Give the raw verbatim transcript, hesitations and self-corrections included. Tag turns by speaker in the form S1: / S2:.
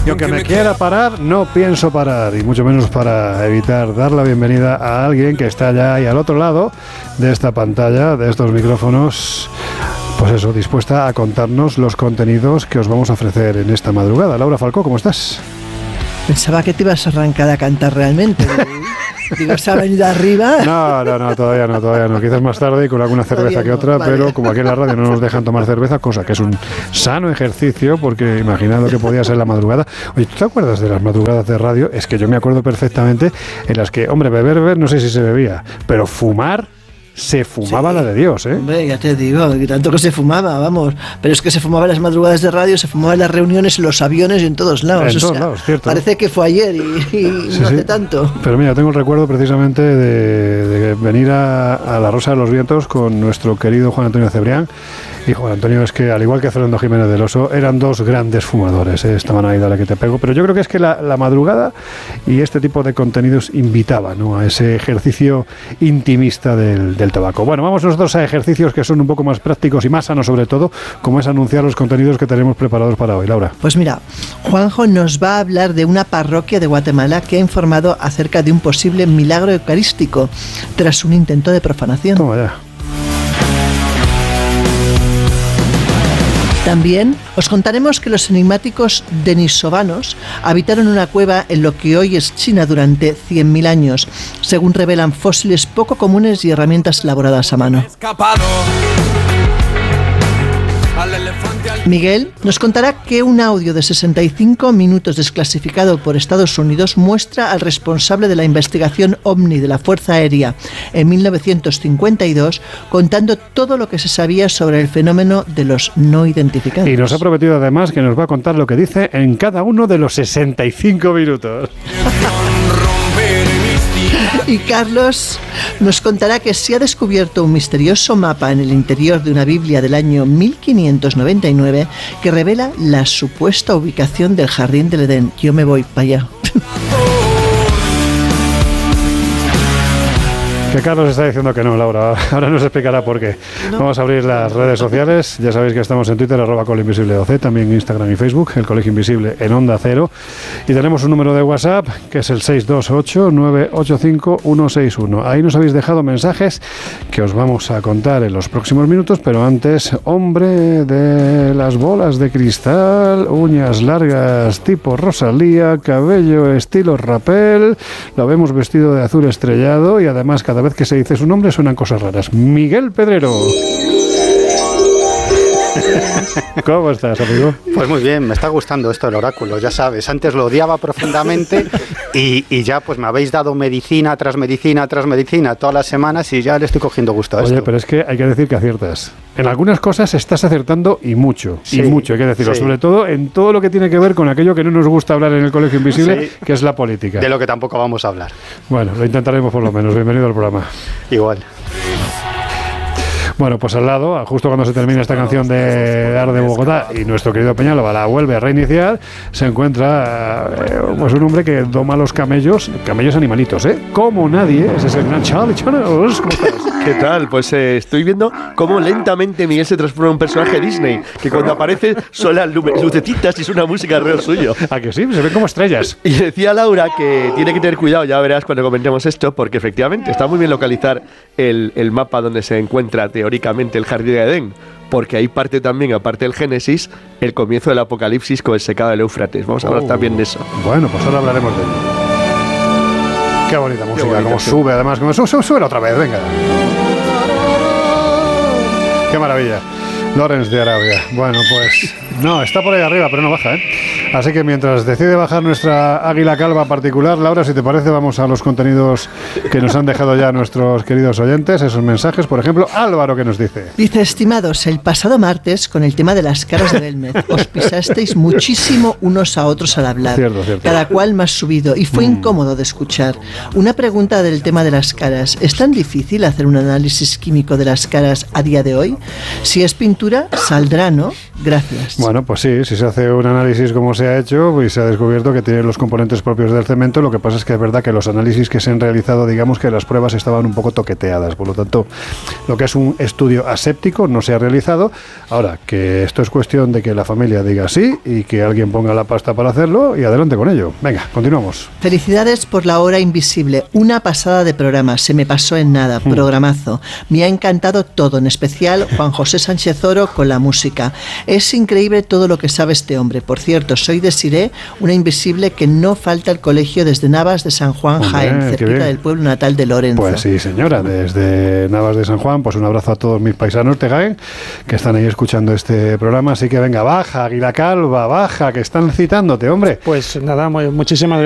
S1: Y aunque me quiera parar, no pienso parar, y mucho menos para evitar dar la bienvenida a alguien que está ya ahí al otro lado de esta pantalla, de estos micrófonos, pues eso, dispuesta a contarnos los contenidos que os vamos a ofrecer en esta madrugada. Laura Falcó, ¿cómo estás?
S2: Pensaba que te ibas a arrancar a cantar realmente. Digo, ¿se ha venido arriba?
S1: No, no, no, todavía no, todavía no. Quizás más tarde y con alguna cerveza que otra, vale. Pero como aquí en la radio no nos dejan tomar cerveza, cosa que es un sano ejercicio, porque imaginad lo que podía ser la madrugada. Oye, ¿tú te acuerdas de las madrugadas de radio? Es que yo me acuerdo perfectamente en las que, hombre, beber, beber, no sé si se bebía, pero fumar... Se fumaba sí, la de Dios, ¿eh?
S2: Hombre, ya te digo, tanto que se fumaba, vamos. Pero es que se fumaba en las madrugadas de radio, se fumaba en las reuniones, en los aviones y en todos lados.
S1: En
S2: o
S1: todos
S2: sea,
S1: lados, cierto.
S2: Parece que fue ayer y, y sí, no hace sí. tanto.
S1: Pero mira, tengo el recuerdo precisamente de, de venir a, a La Rosa de los Vientos con nuestro querido Juan Antonio Cebrián. Y Juan Antonio es que, al igual que Fernando Jiménez del Oso, eran dos grandes fumadores, ¿eh? Estaban ahí, dale que te pego. Pero yo creo que es que la, la madrugada y este tipo de contenidos invitaba, ¿no?, a ese ejercicio intimista del, del tabaco. Bueno, vamos nosotros a ejercicios que son un poco más prácticos y más sanos sobre todo, como es anunciar los contenidos que tenemos preparados para hoy. Laura.
S2: Pues mira, Juanjo nos va a hablar de una parroquia de Guatemala que ha informado acerca de un posible milagro eucarístico tras un intento de profanación.
S1: Toma ya.
S2: También os contaremos que los enigmáticos denisovanos habitaron una cueva en lo que hoy es China durante cien mil años, según revelan fósiles poco comunes y herramientas elaboradas a mano. Miguel nos contará que un audio de sesenta y cinco minutos desclasificado por Estados Unidos muestra al responsable de la investigación OVNI de la Fuerza Aérea en mil novecientos cincuenta y dos contando todo lo que se sabía sobre el fenómeno de los no identificados.
S1: Y nos ha prometido además que nos va a contar lo que dice en cada uno de los sesenta y cinco minutos.
S2: Y Carlos nos contará que se ha descubierto un misterioso mapa en el interior de una Biblia del año mil quinientos noventa y nueve que revela la supuesta ubicación del Jardín del Edén. Yo me voy para allá.
S1: Que Carlos está diciendo que no, Laura. Ahora nos explicará por qué. No. Vamos a abrir las redes sociales. Ya sabéis que estamos en Twitter, arroba Colegio Invisible O C, también Instagram y Facebook, el Colegio Invisible en Onda Cero. Y tenemos un número de WhatsApp, que es el seis dos ocho, nueve ocho cinco, uno seis uno. Ahí nos habéis dejado mensajes que os vamos a contar en los próximos minutos, pero antes, hombre de las bolas de cristal, uñas largas tipo Rosalía, cabello estilo rapel, lo vemos vestido de azul estrellado y además cada Cada vez que se dice su nombre suenan cosas raras. Miguel Pedrero. ¿Cómo estás, amigo?
S3: Pues muy bien, me está gustando esto del oráculo, ya sabes. Antes lo odiaba profundamente y, y ya pues me habéis dado medicina tras medicina tras medicina todas las semanas y ya le estoy cogiendo gusto a esto.
S1: Oye, pero es que hay que decir que aciertas. En algunas cosas estás acertando y mucho,
S3: sí,
S1: y mucho, hay que decirlo. Sí. Sobre todo en todo lo que tiene que ver con aquello que no nos gusta hablar en el Colegio Invisible, sí, que es la política.
S3: De lo que tampoco vamos a hablar.
S1: Bueno, lo intentaremos por lo menos. Bienvenido al programa.
S3: Igual.
S1: Bueno, pues al lado, justo cuando se termina esta canción de Ar de Bogotá y nuestro querido Peñalba la vuelve a reiniciar, se encuentra eh, pues un hombre que doma los camellos, camellos animalitos, ¿eh? Como nadie, ese es el gran Charlie Channels. ¿Cómo estás?
S4: ¿Qué tal? Pues eh, estoy viendo cómo lentamente Miguel se transforma en un personaje Disney, que cuando aparece son las lucecitas y es una música alrededor suyo.
S1: ¿A que sí? Se ven como estrellas.
S4: Y decía Laura que tiene que tener cuidado, ya verás cuando comentemos esto, porque efectivamente está muy bien localizar el, el mapa donde se encuentra teóricamente el Jardín de Edén, porque ahí parte también, aparte del Génesis, el comienzo del Apocalipsis con el secado del Éufrates. Vamos a hablar oh. también de eso.
S1: Bueno, pues ahora hablaremos de ello. Qué bonita música, Qué bonita, como sí. sube, además, como sube, sube, sube otra vez, venga. Qué maravilla. Lawrence de Arabia. Bueno, pues no, está por ahí arriba, pero no baja, ¿eh? Así que mientras decide bajar nuestra águila calva particular, Laura, si te parece, vamos a los contenidos que nos han dejado ya nuestros queridos oyentes, esos mensajes. Por ejemplo, Álvaro, ¿qué nos dice?
S2: Dice, estimados, el pasado martes, con el tema de las caras de Belmez, os pisasteis muchísimo unos a otros al hablar.
S1: Cierto, cierto.
S2: Cada cual más subido, y fue mm. incómodo de escuchar. Una pregunta del tema de las caras. ¿Es tan difícil hacer un análisis químico de las caras a día de hoy? Si es pintura, saldrá, ¿no? Gracias.
S1: Bueno, pues sí, si se hace un análisis como se ha hecho y se ha descubierto que tiene los componentes propios del cemento. Lo que pasa es que es verdad que los análisis que se han realizado, digamos que las pruebas estaban un poco toqueteadas. Por lo tanto, lo que es un estudio aséptico no se ha realizado. Ahora, que esto es cuestión de que la familia diga sí y que alguien ponga la pasta para hacerlo y adelante con ello. Venga, continuamos.
S2: Felicidades por La Hora Invisible. Una pasada de programa. Se me pasó en nada.
S1: Mm.
S2: Programazo. Me ha encantado todo, en especial Juan José Sánchez Oro con la música. Es increíble todo lo que sabe este hombre. Por cierto, soy de Siré, una invisible que no falta al colegio desde Navas de San Juan,
S1: Hombre,
S2: Jaén, cerquita del pueblo natal de Lorenzo.
S1: Pues sí, señora, desde Navas de San Juan, pues un abrazo a todos mis paisanos de Jaén que están ahí escuchando este programa. Así que venga, baja, Águila Calva, baja, que están citándote, hombre.
S5: Pues nada, muy, muchísimas gracias.